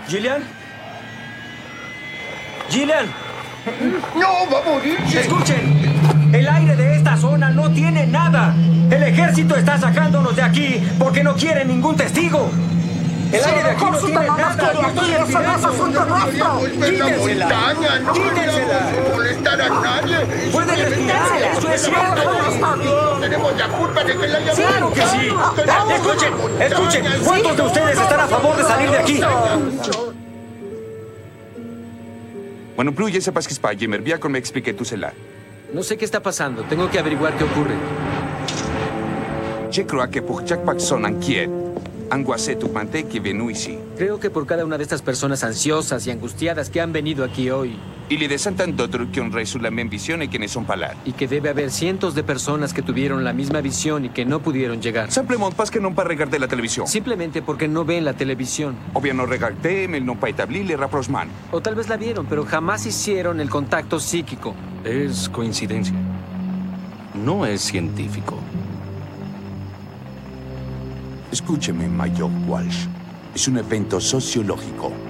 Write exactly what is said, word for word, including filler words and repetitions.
¿Gillian? ¿Gillian? ¡No, va a morirse! ¡Escuchen! El aire de esta zona no tiene nada. El ejército está sacándonos de aquí porque no quiere ningún testigo. El aire de aquí no tiene nada. ¡Quítensela! ¡No queremos molestar a nadie! ¡Pueden respirar! ¡Eso es cierto! ¡Tenemos la culpa de que la hayamos... ¡Claro que sí! ¡Escuchen! ¡Escuchen! ¿Cuántos de ustedes están a favor de salir de aquí? Bueno, plus, je sais pas ce qui se passe. J'aimerais bien qu'on m'explique tout cela. No sé qué está pasando. Tengo que averiguar qué ocurre. Je crois que pour chaque personne inquiète, angoissée ou pantée qui est venue ici, Creo que por cada una de estas personas ansiosas y angustiadas que han venido aquí hoy, il y a des centaines d'autres qui ont reçu la même vision et qui ne sont pas là. y que debe haber cientos de personas que tuvieron la misma visión y que no pudieron llegar. Simplement parce qu'ils n'ont pas regardé la télévision. Simplemente porque no ven la televisión. Ou bien n'ont regardé, mais ils n'ont pas établi les rapprochements. O tal vez la vieron, pero jamás hicieron el contacto psíquico. Es coincidencia. No es científico. Escúcheme, Mayor Walsh. Es un evento sociológico.